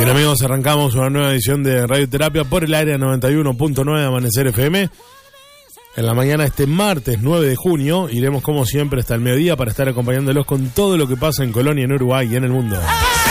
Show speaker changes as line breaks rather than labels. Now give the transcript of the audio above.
Bien, amigos, arrancamos una nueva edición de Radioterapia por el área 91.9 de Amanecer FM. En la mañana este martes 9 de junio iremos como siempre hasta el mediodía para estar acompañándolos con todo lo que pasa en Colonia, en Uruguay y en el mundo.